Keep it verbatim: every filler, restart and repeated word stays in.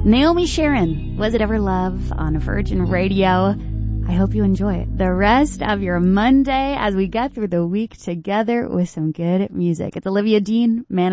Naomi Sharon, Was It Ever Love on Virgin Radio. I hope you enjoy the rest of your Monday as we get through the week together with some good music. It's Olivia Dean, Man